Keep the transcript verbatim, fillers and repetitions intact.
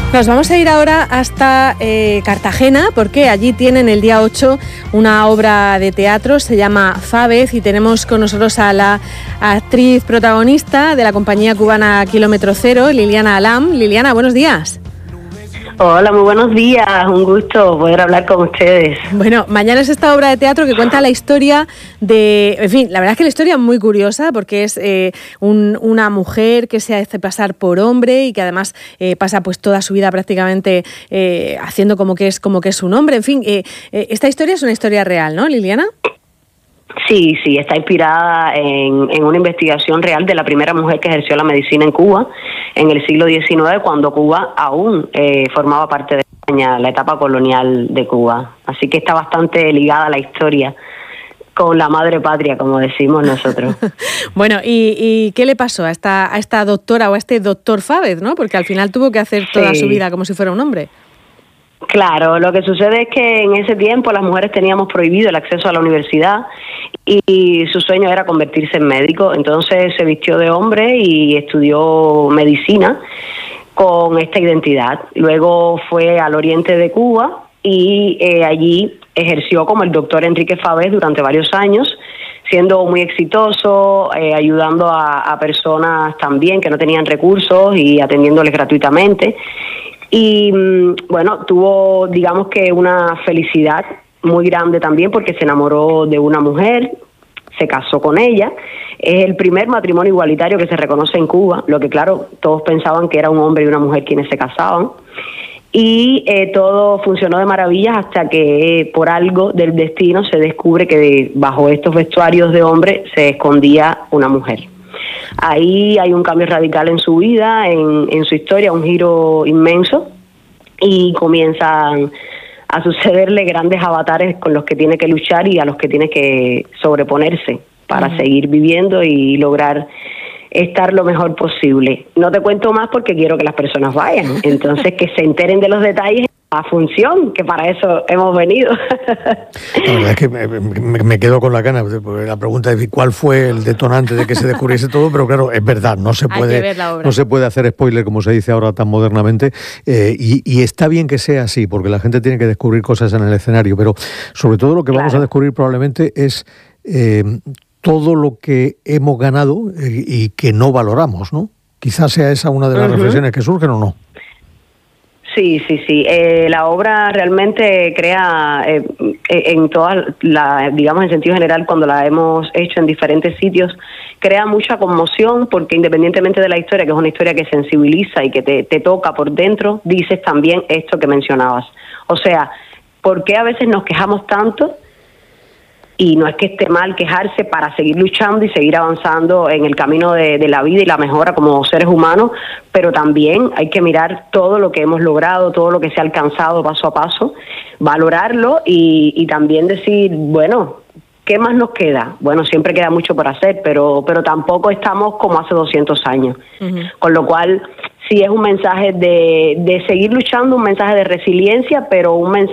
Nos vamos a ir ahora hasta eh, Cartagena, porque allí tienen el día ocho una obra de teatro, se llama Fávez, y tenemos con nosotros a la actriz protagonista de la compañía cubana Kilómetro Cero, Liliana Alam. Liliana, buenos días. Hola, muy buenos días, un gusto poder hablar con ustedes. Bueno, mañana es esta obra de teatro que cuenta la historia de, en fin, la verdad es que la historia es muy curiosa porque es eh, un, una mujer que se hace pasar por hombre y que además eh, pasa pues toda su vida prácticamente eh, haciendo como que es como que es un hombre. En fin, eh, eh, esta historia es una historia real, ¿no, Liliana? Sí, sí, está inspirada en, en una investigación real de la primera mujer que ejerció la medicina en Cuba en el siglo diecinueve, cuando Cuba aún eh, formaba parte de España, la etapa colonial de Cuba. Así que está bastante ligada a la historia con la madre patria, como decimos nosotros. Bueno, ¿y, ¿y qué le pasó a esta, a esta doctora o a este doctor Fávez, ¿no? Porque al final tuvo que hacer toda sí. su vida como si fuera un hombre. Claro, lo que sucede es que en ese tiempo las mujeres teníamos prohibido el acceso a la universidad y su sueño era convertirse en médico. Entonces se vistió de hombre y estudió medicina con esta identidad. Luego fue al oriente de Cuba y eh, allí ejerció como el doctor Enrique Fávez durante varios años, siendo muy exitoso, eh, ayudando a, a personas también que no tenían recursos y atendiéndoles gratuitamente. Y bueno, tuvo, digamos que una felicidad muy grande también porque se enamoró de una mujer, se casó con ella. Es el primer matrimonio igualitario que se reconoce en Cuba, lo que claro, todos pensaban que era un hombre y una mujer quienes se casaban. Y eh, todo funcionó de maravillas hasta que eh, por algo del destino se descubre que de, bajo estos vestuarios de hombre se escondía una mujer. Ahí hay un cambio radical en su vida, en, en su historia, un giro inmenso, y comienzan a sucederle grandes avatares con los que tiene que luchar y a los que tiene que sobreponerse para uh-huh. seguir viviendo y lograr estar lo mejor posible. No te cuento más porque quiero que las personas vayan, entonces que se enteren de los detalles a función, que para eso hemos venido. La verdad es que me, me, me quedo con la gana, porque la pregunta es cuál fue el detonante de que se descubriese todo, pero claro, es verdad, no se puede, no se puede hacer spoiler como se dice ahora tan modernamente, eh, y, y está bien que sea así, porque la gente tiene que descubrir cosas en el escenario, pero sobre todo lo que claro. vamos a descubrir probablemente es eh, todo lo que hemos ganado eh, y que no valoramos, ¿no? Quizás sea esa una de las uh-huh. reflexiones que surgen o no. Sí, sí, sí. Eh, la obra realmente crea, eh, en toda la, digamos en sentido general, cuando la hemos hecho en diferentes sitios, crea mucha conmoción porque independientemente de la historia, que es una historia que sensibiliza y que te, te toca por dentro, dices también esto que mencionabas. O sea, ¿por qué a veces nos quejamos tanto? Y no es que esté mal quejarse para seguir luchando y seguir avanzando en el camino de, de la vida y la mejora como seres humanos, pero también hay que mirar todo lo que hemos logrado, todo lo que se ha alcanzado paso a paso, valorarlo y, y también decir, bueno, ¿qué más nos queda? Bueno, siempre queda mucho por hacer, pero, pero tampoco estamos como hace doscientos años. Uh-huh. Con lo cual, sí es un mensaje de, de seguir luchando, un mensaje de resiliencia, pero un mensaje